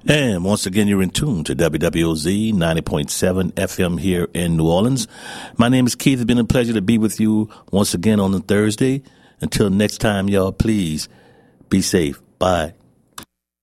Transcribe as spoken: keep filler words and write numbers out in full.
And once again, you're in tune to W W O Z ninety point seven F M here in New Orleans. My name is Keith. It's been a pleasure to be with you once again on a Thursday. Until next time, y'all, please be safe. Bye.